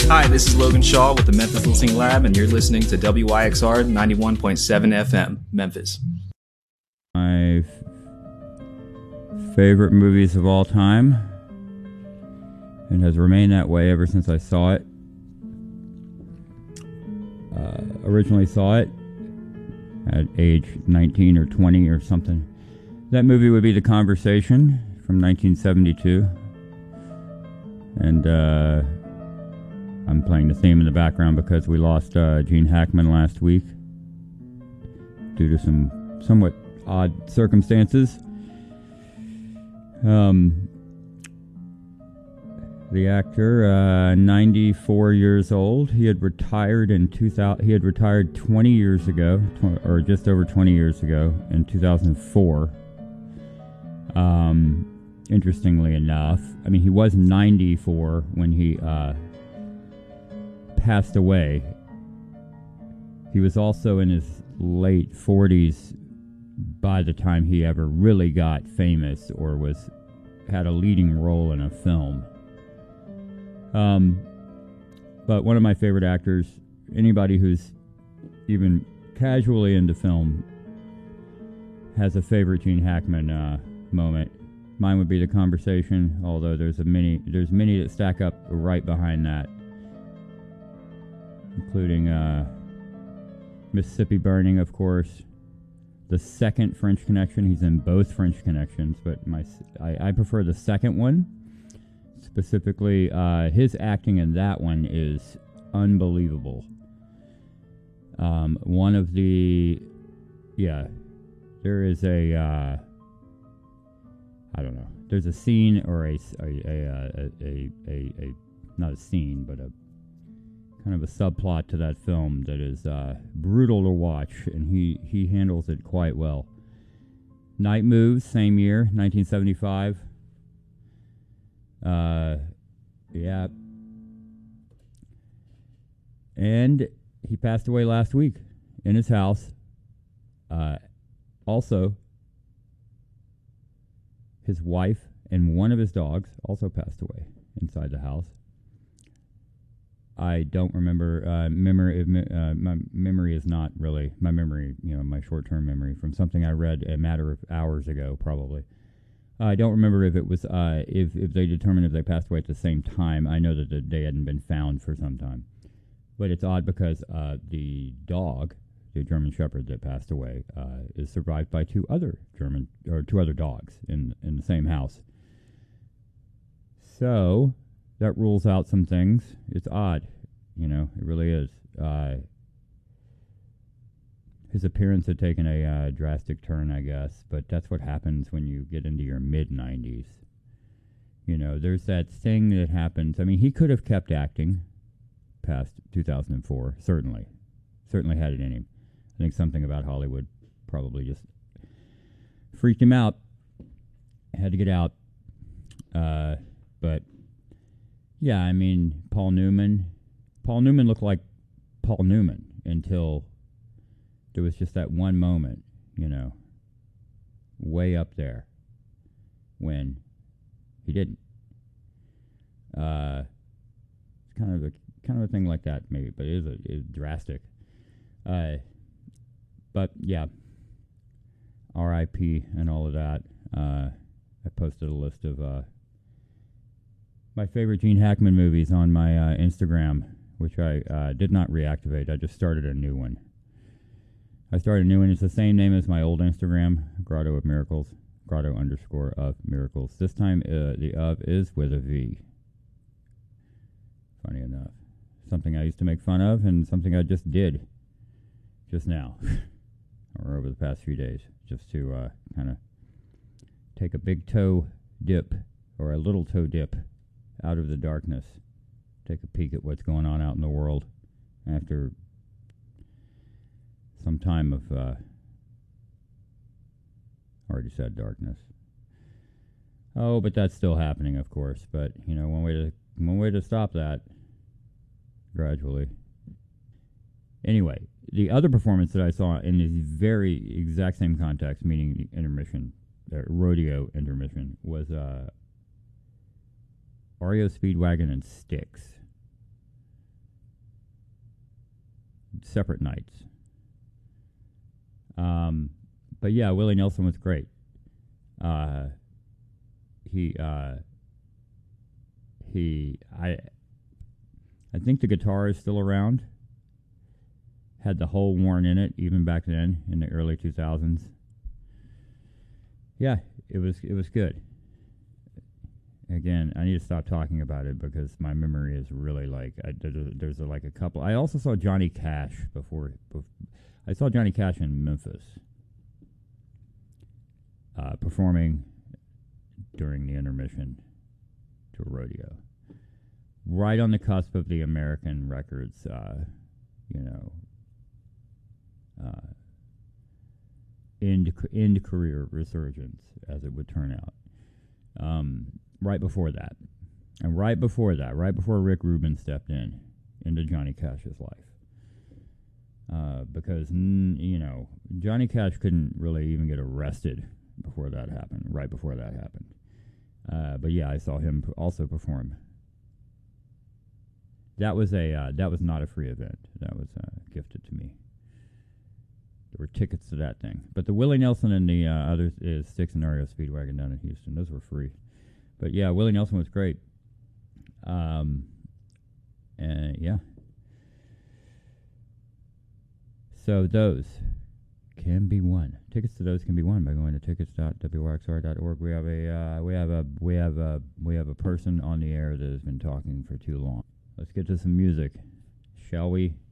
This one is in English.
Hi, this is Logan Shaw with the Memphis Listening Lab, and you're listening to WYXR 91.7 FM, Memphis. My favorite movies of all time, and has remained that way ever since I saw it. Originally saw it at age 19 or 20 or something. That movie would be The Conversation from 1972. And I'm playing the theme in the background because we lost Gene Hackman last week due to some somewhat odd circumstances. The actor, 94 years old. He had retired in 2000. He had retired 20 years ago, or just over 20 years ago, in 2004. Interestingly enough, I mean, he was 94 when he passed away. He was also in his late 40s by the time he ever really got famous or had a leading role in a film. But one of my favorite actors, anybody who's even casually into film has a favorite Gene Hackman moment. Mine would be The Conversation, although there's many that stack up right behind that, including Mississippi Burning, of course. The second French Connection. He's in both French Connections, but I prefer the second one. Specifically, his acting in that one is unbelievable. There is I don't know. There's a scene or not a scene, but a kind of a subplot to that film that is brutal to watch, and he handles it quite well. Night Moves, same year, 1975. Yeah. And he passed away last week in his house. Also, his wife and one of his dogs also passed away inside the house. I don't remember. My memory is not really my memory. My short-term memory from something I read a matter of hours ago, probably. I don't remember if it was if they determined if they passed away at the same time. I know that they hadn't been found for some time, but it's odd because the dog, the German Shepherd that passed away, is survived by two other dogs in the same house. So that rules out some things. It's odd, it really is. His appearance had taken a drastic turn, I guess, but that's what happens when you get into your mid-90s. There's that thing that happens. I mean, he could have kept acting past 2004, certainly had it in him. I think something about Hollywood probably just freaked him out. Had to get out. But, yeah, I mean, Paul Newman looked like Paul Newman until there was just that one moment, way up there when he didn't. It's kind of a thing like that, maybe, but it is drastic. But yeah, R.I.P. and all of that. I posted a list of my favorite Gene Hackman movies on my Instagram, which I did not reactivate. I just started a new one. It's the same name as my old Instagram, Grotto of Miracles, Grotto_of_Miracles. This time the of is with a V. Funny enough. Something I used to make fun of and something I just did just now. Or over the past few days, just to kind of take a big toe dip or a little toe dip out of the darkness, take a peek at what's going on out in the world after some time of already said darkness. Oh, but that's still happening, of course. But one way to stop that gradually. Anyway, the other performance that I saw in the very exact same context, meaning the intermission, rodeo intermission, was REO Speedwagon and Styx. separate nights. But yeah, Willie Nelson was great. I think the guitar is still around. Had the hole worn in it even back then in the early 2000s. Yeah, it was good. Again, I need to stop talking about it because my memory is really like there's like a couple. I also saw Johnny Cash before. I saw Johnny Cash in Memphis performing during the intermission to a rodeo, right on the cusp of the American Records, end career resurgence, as it would turn out. Right before that, right before Rick Rubin stepped into Johnny Cash's life. Because Johnny Cash couldn't really even get arrested before that happened. Right before that happened, but yeah, I saw him also perform. That was not a free event. That was gifted to me. There were tickets to that thing, but the Willie Nelson and the others is Styx and REO Speedwagon down in Houston. Those were free. But yeah, Willie Nelson was great. And yeah. So those can be won. Tickets to those can be won by going to tickets.wyxr.org. We have a person on the air that has been talking for too long. Let's get to some music, shall we?